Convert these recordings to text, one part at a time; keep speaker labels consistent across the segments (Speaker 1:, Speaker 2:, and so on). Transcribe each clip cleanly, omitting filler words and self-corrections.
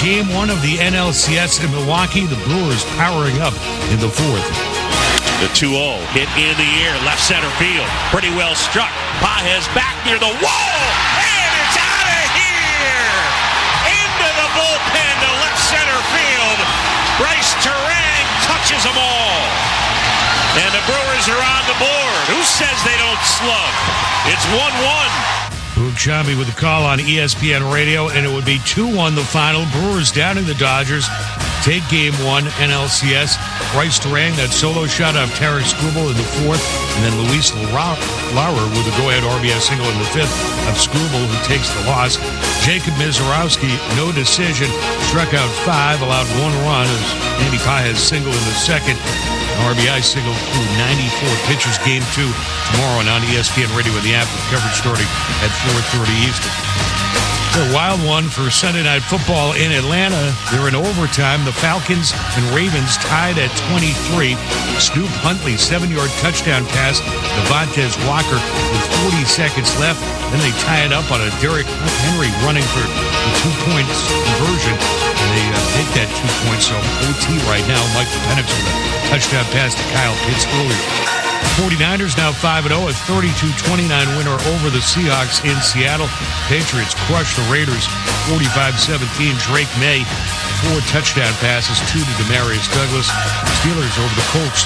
Speaker 1: Game 1 of the NLCS in Milwaukee. The Brewers powering up in the fourth.
Speaker 2: The 2-0 hit in the air, left center field. Pretty well struck. Pages back near the wall, and it's out of here! Into the bullpen to left center field. Bryce Terang touches them all. And the Brewers are on the board. Who says they don't slug? It's 1-1.
Speaker 1: Boog Sciambi with a call on ESPN Radio, and it would be 2-1 the final. Brewers downing the Dodgers. Take Game 1, NLCS. Bryce Terang, that solo shot of Tarik Skubal in the fourth, and then Luis Lauer with a go-ahead RBI single in the fifth of Skubal, who takes the loss. Jacob Misiorowski, no decision, struck out 5, allowed 1 run as Andy Pages single in the second. An RBI single through 94 pitches. Game 2 tomorrow on ESPN Radio with the app with coverage starting at 4:30 Eastern. A wild one for Sunday Night Football in Atlanta. They're in overtime. The Falcons and Ravens tied at 23. Snoop Huntley, 7-yard touchdown pass. Devontae Walker with 40 seconds left. Then they tie it up on a Derrick Henry running for the 2-point conversion. And they take that 2 points. So OT right now. Michael Penix with a touchdown pass to Kyle Pitts earlier. 49ers now 5-0, a 32-29 winner over the Seahawks in Seattle. Patriots crushed the Raiders 45-17. Drake May, 4 touchdown passes, 2 to Demarius Douglas. Steelers over the Colts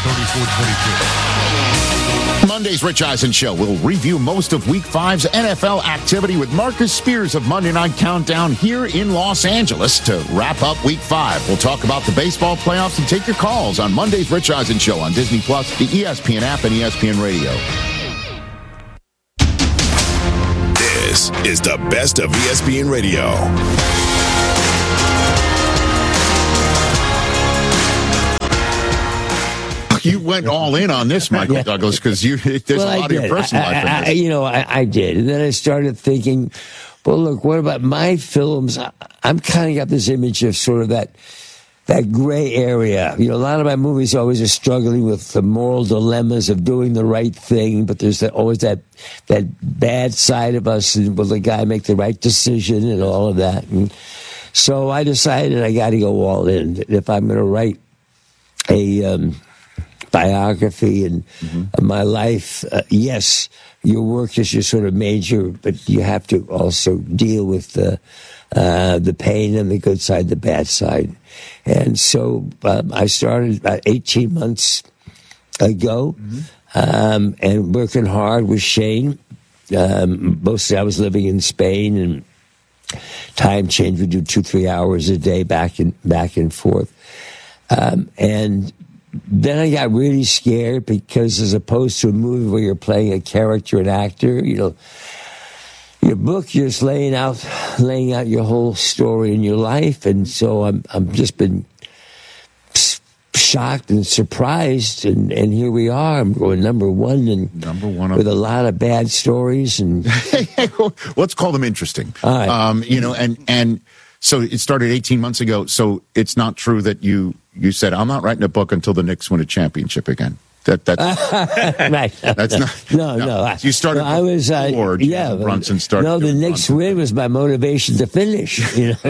Speaker 1: 34-22.
Speaker 3: Monday's Rich Eisen Show will review most of Week 5's NFL activity with Marcus Spears of Monday Night Countdown here in Los Angeles to wrap up Week 5. We'll talk about the baseball playoffs and take your calls on Monday's Rich Eisen Show on Disney+, the ESPN app, and ESPN Radio.
Speaker 4: This is the best of ESPN Radio.
Speaker 3: You went all in on this, Michael Douglas, because there's a lot of your personal life in this.
Speaker 5: I did. And then I started thinking, well, look, what about my films? I'm kind of got this image of sort of that gray area. A lot of my movies always are struggling with the moral dilemmas of doing the right thing, but there's always that bad side of us, and will the guy make the right decision and all of that. And so I decided I got to go all in. If I'm going to write a biography and my life, yes, your work is your sort of major, but you have to also deal with the pain and the good side, the bad side. And so I started about 18 months ago, and working hard with Shane. Mostly I was living in Spain, and time change. We do 2-3 hours a day back and forth. And then I got really scared because, as opposed to a movie where you're playing a character, an actor, your book, you're just laying out your whole story in your life. And so I'm just been shocked and surprised, and here we are. I'm going number one with a lot of bad stories. And
Speaker 3: let's call them interesting.
Speaker 5: All right.
Speaker 3: And so it started 18 months ago. So it's not true that you said, I'm not writing a book until the Knicks win a championship again. That's
Speaker 5: right.
Speaker 3: That's not.
Speaker 5: No.
Speaker 3: You started.
Speaker 5: I was.
Speaker 3: Brunson started.
Speaker 5: No, the Knicks win was my motivation to finish.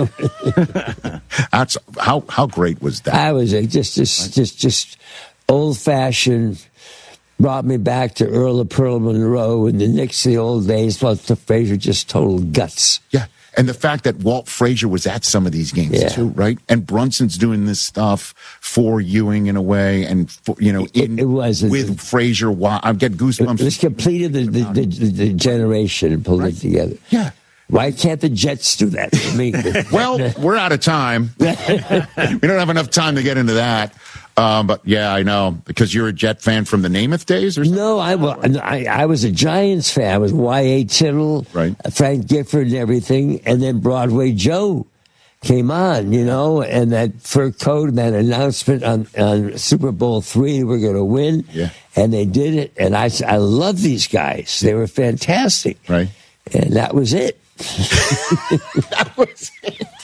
Speaker 3: That's how great was that?
Speaker 5: I was just old fashioned. Brought me back to Earl of Pearl Monroe and the Knicks of the old days. Well, the Frazier just total guts.
Speaker 3: Yeah. And the fact that Walt Frazier was at some of these games too, right? And Brunson's doing this stuff for Ewing in a way, and
Speaker 5: it was
Speaker 3: with Frazier. I get goosebumps.
Speaker 5: It completed the generation and pulled it together.
Speaker 3: Yeah.
Speaker 5: Why can't the Jets do that for me?
Speaker 3: Well, we're out of time. We don't have enough time to get into that. But yeah, I know, because you're a Jet fan from the Namath days, or something?
Speaker 5: No, I was a Giants fan. I was Y.A. Tittle,
Speaker 3: right.
Speaker 5: Frank Gifford and everything, and then Broadway Joe came on, and that fur coat and that announcement on Super Bowl III, we're going to win, and they did it, and I love these guys. They were fantastic.
Speaker 3: Right.
Speaker 5: And that was it.
Speaker 3: That was it.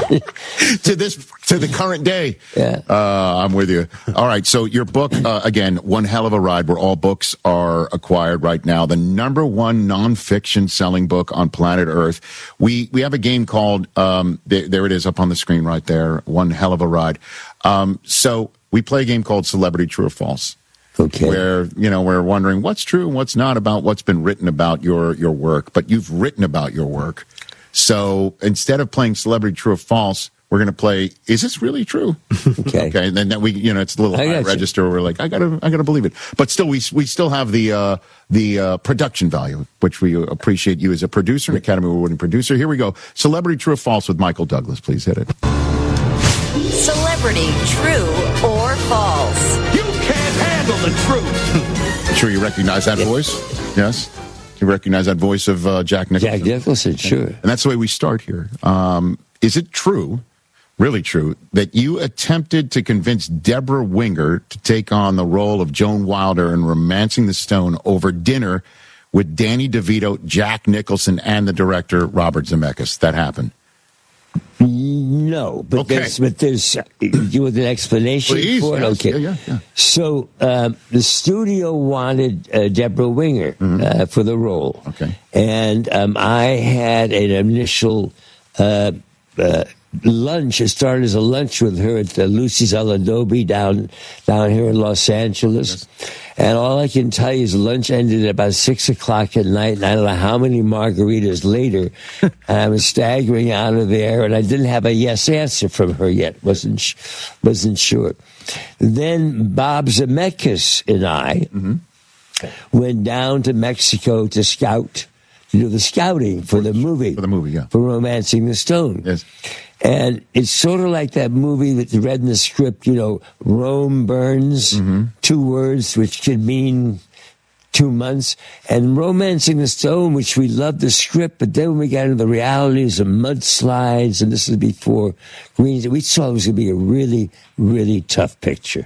Speaker 3: to the current day.
Speaker 5: Yeah.
Speaker 3: I'm with you. All right. So your book, again, One Hell of a Ride, where all books are acquired right now. The number one nonfiction selling book on planet Earth. We have a game called, there it is up on the screen right there. One Hell of a Ride. So we play a game called Celebrity True or False.
Speaker 5: Okay.
Speaker 3: Where, we're wondering what's true and what's not about what's been written about your work, but you've written about your work. So instead of playing Celebrity True or False, we're going to play, is this really true?
Speaker 5: Okay.
Speaker 3: Okay. And then it's a little high register where we're like, I gotta believe it. But still, we still have the production value, which we appreciate you as a producer, an Academy Award-winning producer. Here we go. Celebrity True or False with Michael Douglas. Please hit it.
Speaker 6: Celebrity True or False?
Speaker 2: You can't handle the truth.
Speaker 3: Sure you recognize that voice? Yes? You recognize that voice of Jack Nicholson?
Speaker 5: Jack Nicholson, sure.
Speaker 3: And that's the way we start here. Is it true, really true, that you attempted to convince Deborah Winger to take on the role of Joan Wilder in Romancing the Stone over dinner with Danny DeVito, Jack Nicholson, and the director Robert Zemeckis? That happened?
Speaker 5: No, but
Speaker 3: Okay.
Speaker 5: there's you with an explanation
Speaker 3: Please,
Speaker 5: for it.
Speaker 3: yes.
Speaker 5: Okay,
Speaker 3: Yeah.
Speaker 5: So the studio wanted Deborah Winger for the role.
Speaker 3: Okay.
Speaker 5: And I had an initial lunch. It started as a lunch with her at Lucy's El Adobe down here in Los Angeles. Yes. And all I can tell you is lunch ended at about 6 o'clock at night, and I don't know how many margaritas later. I was staggering out of there, and I didn't have a yes answer from her yet. Wasn't sure. Then Bob Zemeckis and I went down to Mexico to scout, to do the scouting for the movie.
Speaker 3: For the movie, yeah.
Speaker 5: For Romancing the Stone.
Speaker 3: Yes.
Speaker 5: And it's sort of like that movie that you read in the script, Rome burns, 2 words, which could mean 2 months. And Romancing the Stone, which we loved the script, but then when we got into the realities of mudslides, and this is before Greens, we saw it was going to be a really, really tough picture.